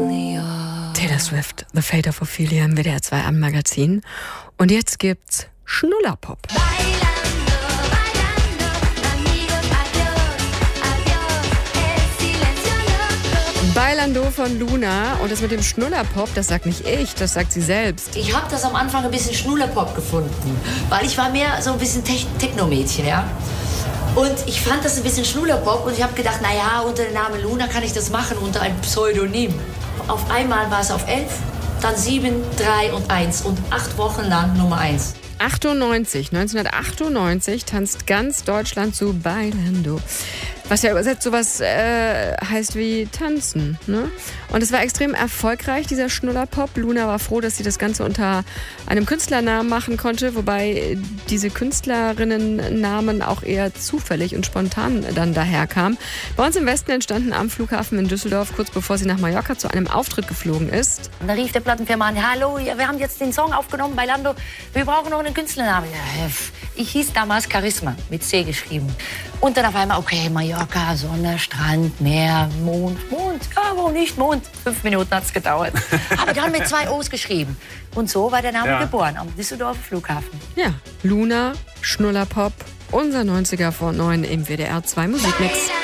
Taylor Swift, The Fate of Ophelia im WDR 2 Abendmagazin. Und jetzt gibt's Schnullerpop. Bailando von Luna. Und das mit dem Schnullerpop, das sagt nicht ich, das sagt sie selbst. Ich habe das am Anfang ein bisschen Schnullerpop gefunden, weil ich war mehr so ein bisschen Techno-Mädchen, ja. Und ich fand das ein bisschen Schnullerpop und ich habe gedacht, naja, unter dem Namen Luna kann ich das machen, unter einem Pseudonym. Auf einmal war es auf 11, dann 7, 3 und 1 und 8 Wochen lang Nummer 1. 1998 tanzt ganz Deutschland zu Bailando. Was ja übersetzt sowas heißt wie tanzen. Ne? Und es war extrem erfolgreich, dieser Schnullerpop. Luna war froh, dass sie das Ganze unter einem Künstlernamen machen konnte, wobei diese Künstlerinnennamen auch eher zufällig und spontan dann daherkamen. Bei uns im Westen entstanden am Flughafen in Düsseldorf, kurz bevor sie nach Mallorca zu einem Auftritt geflogen ist. Und da rief der Plattenfirma an, hallo, wir haben jetzt den Song aufgenommen, Bailando, wir brauchen noch einen Künstlernamen. Ich hieß damals Charisma, mit C geschrieben. Und dann auf einmal, okay, Mallorca, Sonne, Strand, Meer, Mond, ja, warum nicht Mond? 5 Minuten hat es gedauert. Aber dann mit 2 O's geschrieben. Und so war der Name geboren, am Düsseldorfer Flughafen. Ja, Luna, Schnullerpop, unser 90er vor 9 im WDR 2 Musikmix.